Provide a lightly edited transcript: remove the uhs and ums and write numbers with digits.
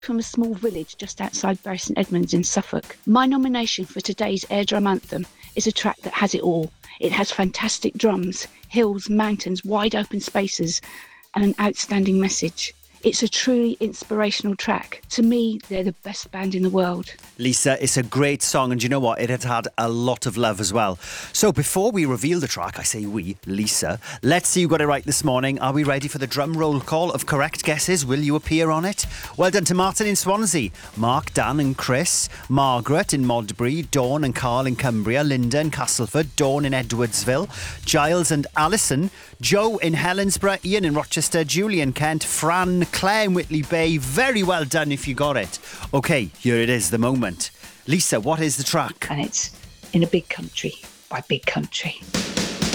from a small village just outside Bury St Edmunds in Suffolk. My nomination for today's Air Drum Anthem is a track that has it all. It has fantastic drums, hills, mountains, wide open spaces, and an outstanding message. It's a truly inspirational track. To me, they're the best band in the world. Lisa, it's a great song, and you know what? It had had a lot of love as well. So before we reveal the track, I say we, Lisa, let's see who got it right this morning. Are we ready for the drum roll call of correct guesses? Will you appear on it? Well done to Martin in Swansea, Mark, Dan and Chris, Margaret in Modbury, Dawn and Carl in Cumbria, Linda in Castleford, Dawn in Edwardsville, Giles and Alison, Joe in Helensburgh, Ian in Rochester, Julian Kent, Fran, Claire in Whitley Bay. Very well done if you got it. OK, here it is, the moment. Lisa, what is the track? And it's In a Big Country by Big Country.